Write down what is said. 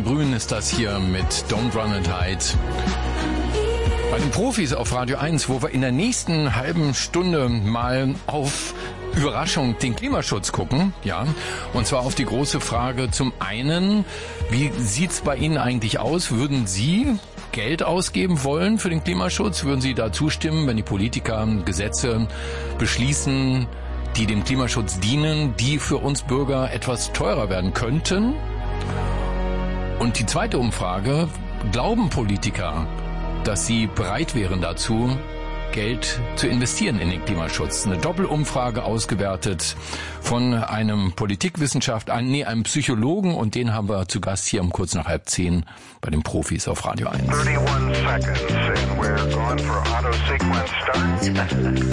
Grün ist das hier mit Don't Run and Hide. Bei den Profis auf Radio 1, wo wir in der nächsten halben Stunde mal auf Überraschung den Klimaschutz gucken, ja, und zwar auf die große Frage zum einen, wie sieht's bei Ihnen eigentlich aus? Würden Sie Geld ausgeben wollen für den Klimaschutz? Würden Sie da zustimmen, wenn die Politiker Gesetze beschließen, die dem Klimaschutz dienen, die für uns Bürger etwas teurer werden könnten? Und die zweite Umfrage, glauben Politiker, dass sie bereit wären dazu, Geld zu investieren in den Klimaschutz? Eine Doppelumfrage ausgewertet von einem Politikwissenschaftler, einem Psychologen, und den haben wir zu Gast hier um kurz nach 9:30 bei den Profis auf Radio 1. 31 seconds and we're going for auto sequence start.